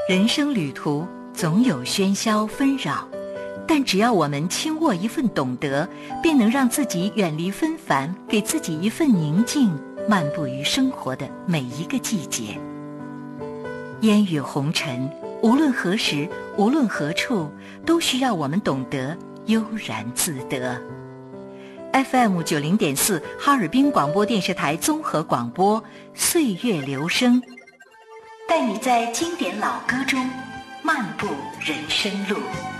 人生旅途总有喧嚣纷扰，但只要我们轻握一份懂得，便能让自己远离纷繁，给自己一份宁静，漫步于生活的每一个季节。烟雨红尘，无论何时，无论何处，都需要我们懂得悠然自得。FM 90.4哈尔滨广播电视台综合广播，岁月留声，带你在经典老歌中漫步人生路。